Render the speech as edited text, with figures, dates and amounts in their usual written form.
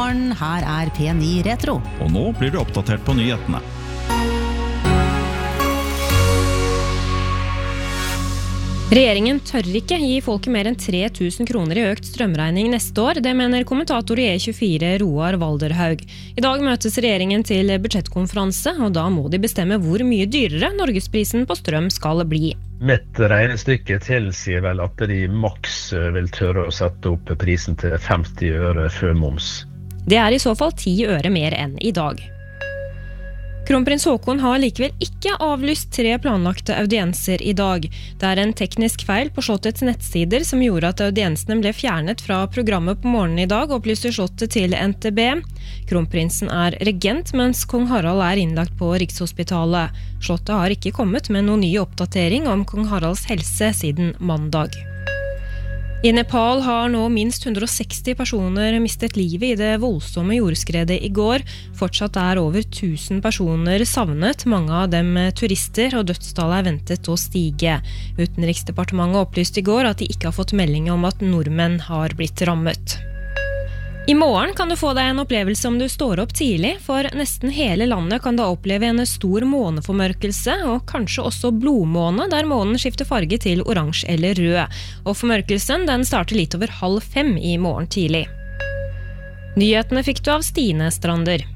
morgen, her P9 Retro. Og nå blir du oppdatert på nyhetene. Regjeringen tør ikke gi folket mer enn 3000 kroner i økt strømregning neste år, det mener kommentator i E24 Roar Valderhaug. I dag møtes regjeringen til budsjettkonferanse, og da må de bestemme hvor mye dyrere norgesprisen på strøm skal bli. Mitt regnestykke tilsier vel at de maks vil tørre å sette opp prisen til 50 øre før moms. Det i så fall 10 øre mer enn i dag. Kronprins Haakon har likevel ikke avlyst 3 planlagte audienser i dag. Det en teknisk feil på Slottets nettsider som gjorde at audiensene ble fjernet fra programmet på morgenen i dag, opplyser Slottet til NTB. Kronprinsen regent, mens kong Harald innlagt på Rikshospitalet. Slottet har ikke kommet med noen ny oppdatering om kong Haralds helse siden mandag. I Nepal har nå minst 160 personer mistet livet i det voldsomme jordskredet i går. Fortsatt over 1000 personer savnet, mange av dem turister, og dødstallet ventet å stige. Utenriksdepartementet opplyste i går at de ikke har fått melding om at nordmenn har blitt rammet. I morgen kan du få deg en opplevelse om du står opp tidlig, for nesten hele landet kan da oppleve en stor måneformørkelse, og kanskje også blodmåne, der månen skifter farge til oransje eller rød. Og formørkelsen den starter litt over 4:30 i morgen tidlig. Nyhetene fikk du av Stine Strander.